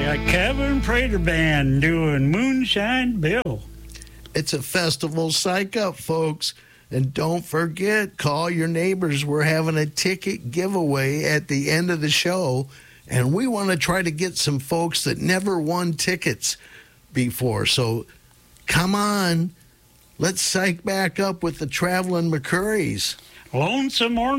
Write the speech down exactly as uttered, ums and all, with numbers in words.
got Kevin Prater Band doing Moonshine Bill. It's a festival. Psych up, folks. And don't forget, call your neighbors. We're having a ticket giveaway at the end of the show. And we want to try to get some folks that never won tickets before. So come on. Let's psych back up with the Traveling McCurries. Lonesome or